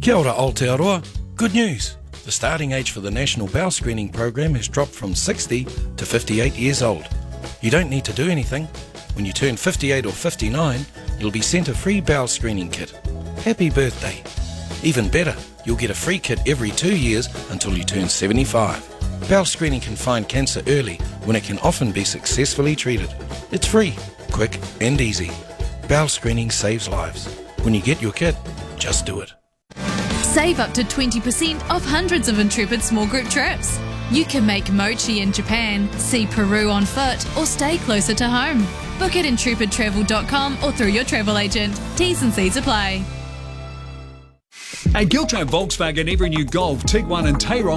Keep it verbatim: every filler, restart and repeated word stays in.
Kia ora Aotearoa. Good news. The starting age for the National Bowel Screening Program has dropped from sixty to fifty-eight years old. You don't need to do anything. When you turn fifty-eight or fifty-nine, you'll be sent a free bowel screening kit. Happy birthday. Even better, you'll get a free kit every two years until you turn seventy-five. Bowel screening can find cancer early when it can often be successfully treated. It's free, quick and easy. Bowel screening saves lives. When you get your kit, just do it. Save up to twenty percent off hundreds of Intrepid small group trips. You can make mochi in Japan, see Peru on foot, or stay closer to home. Book at intrepid travel dot com or through your travel agent. T's and C's apply. At Giltrap Volkswagen, every new Golf, Tiguan and Tayron